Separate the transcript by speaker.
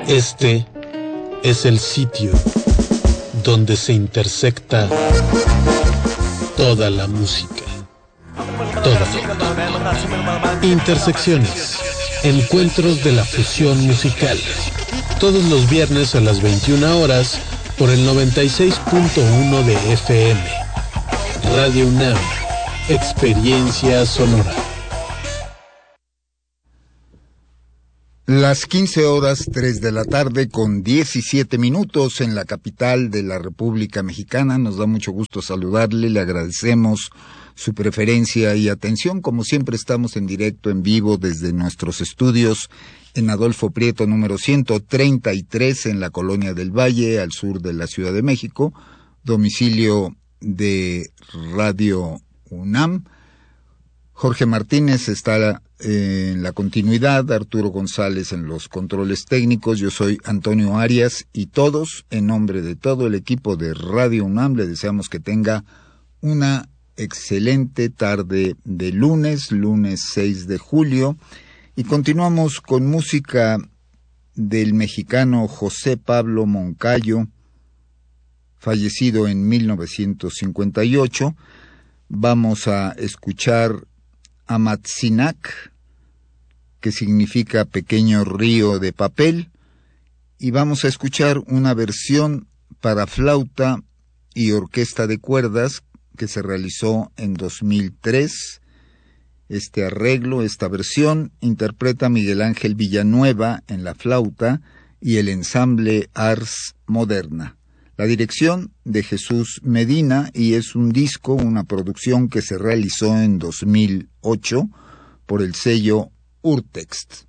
Speaker 1: Este es el sitio donde se intersecta toda la música. Intersecciones, encuentros de la fusión musical. Todos los viernes a las 21 horas por el 96.1 de FM. Radio UNAM, experiencia sonora.
Speaker 2: Las 15:03 de la tarde con 17 minutos en la capital de la República Mexicana. Nos da mucho gusto saludarle, le agradecemos su preferencia y atención. Como siempre estamos en directo, en vivo, desde nuestros estudios en Adolfo Prieto número 133 en la Colonia del Valle, al sur de la Ciudad de México, domicilio de Radio UNAM. Jorge Martínez está en la continuidad, Arturo González en los controles técnicos, yo soy Antonio Arias y todos, en nombre de todo el equipo de Radio UNAM, le deseamos que tenga una excelente tarde de lunes 6 de julio, y continuamos con música del mexicano José Pablo Moncayo, fallecido en 1958. Vamos a escuchar Amatzinac, que significa pequeño río de papel, y vamos a escuchar una versión para flauta y orquesta de cuerdas que se realizó en 2003. Este arreglo, esta versión, interpreta Miguel Ángel Villanueva en la flauta y el ensamble Ars Moderna. La dirección de Jesús Medina, y es un disco, una producción que se realizó en 2008 por el sello Urtext.